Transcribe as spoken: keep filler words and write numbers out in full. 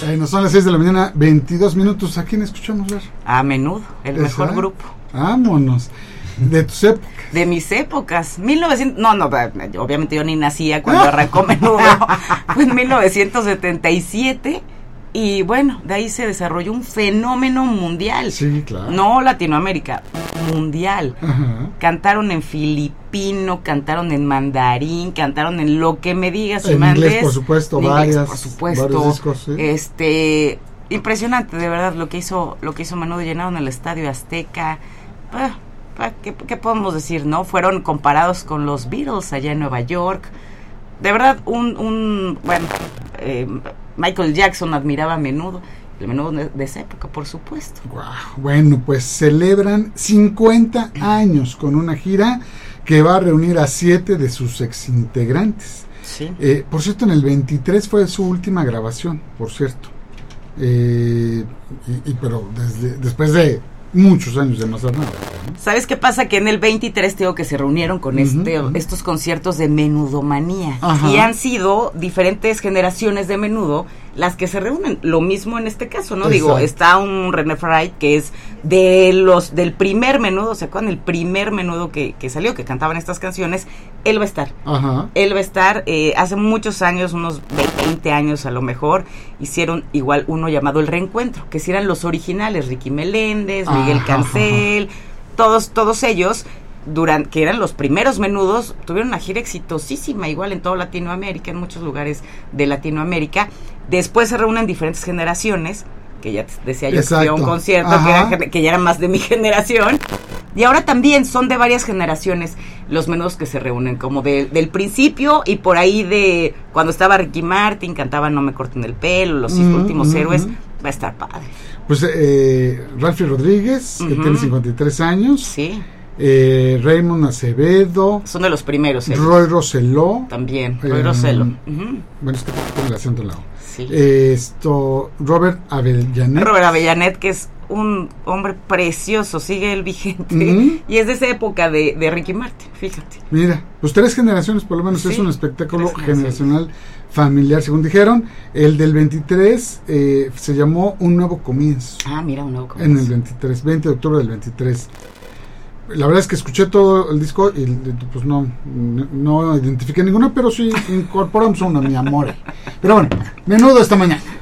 Bueno, son las seis de la mañana, veintidós minutos. ¿A quién escuchamos ver? A Menudo, el ¿Esa? Mejor grupo. Vámonos. De tus épocas. De mis épocas. mil novecientos No, no, obviamente yo ni nacía cuando arrancó Menudo. Fue en mil novecientos setenta y siete. Y bueno, de ahí se desarrolló un fenómeno mundial. Sí, claro. No Latinoamérica, mundial. Ajá. Cantaron en filipino, cantaron en mandarín, cantaron en lo que me digas. En Mandes, inglés, por supuesto, en inglés, varias, por supuesto. varios discos, sí. Este, impresionante, de verdad, lo que hizo, lo que hizo Menudo. Llenaron el Estadio Azteca. Ah, ah, ¿qué, ¿Qué podemos decir, no? Fueron comparados con los Beatles allá en Nueva York. De verdad, un, un bueno, eh, Michael Jackson admiraba a Menudo, el Menudo de, de esa época, por supuesto. Wow. Bueno, pues celebran cincuenta años con una gira que va a reunir a siete de sus exintegrantes. Sí. Eh, por cierto, en el veintitrés fue su última grabación, por cierto. Eh, y, y pero desde después de muchos años de no hacer nada, ¿no? ¿Sabes qué pasa? Que en el veintitrés tengo que se reunieron con uh-huh, este uh-huh. estos conciertos de Menudomanía. Ajá. Y han sido diferentes generaciones de Menudo las que se reúnen. Lo mismo en este caso, ¿no? Exacto. Digo, está un René Fry que es de los del primer Menudo, ¿se acuerdan? El primer Menudo que, que salió, que cantaban estas canciones. Él va a estar. Ajá. Él va a estar. Eh, hace muchos años, unos veinte años a lo mejor, hicieron igual uno llamado El Reencuentro, que si eran los originales, Ricky Meléndez, Miguel ajá, Cancel, ajá. todos todos ellos, durante, que eran los primeros Menudos, tuvieron una gira exitosísima, igual en toda Latinoamérica, en muchos lugares de Latinoamérica. Después se reúnen diferentes generaciones, que ya te decía yo, que fui a un concierto que, era, que ya era más de mi generación, y ahora también son de varias generaciones los Menudos que se reúnen, como de, del principio y por ahí de cuando estaba Ricky Martin, cantaba No me corten el pelo, Los mm, últimos mm, héroes, mm. va a estar padre. Pues eh, Ralphie Rodríguez, uh-huh. que tiene cincuenta y tres años. Sí. Eh, Raymond Acevedo. Son de los primeros. ¿eh? Roy Rosselló. También, Roy eh, Rosselló. Uh-huh. Bueno, es que tengo el acento al lado. Sí. Eh, esto, Robert Avellanet. Robert Avellanet, que es un hombre precioso, sigue el vigente. Uh-huh. Y es de esa época de, de Ricky Martin, fíjate. Mira, pues tres generaciones por lo menos, sí, es un espectáculo generacional familiar, según dijeron. El del veintitrés eh, se llamó Un Nuevo Comienzo. Ah, mira, Un Nuevo Comienzo. En el veintitrés, veinte de octubre del veintitrés. La verdad es que escuché todo el disco y pues no, no, no identifiqué ninguna, pero sí incorporamos una, mi amor. Pero bueno, Menudo esta mañana.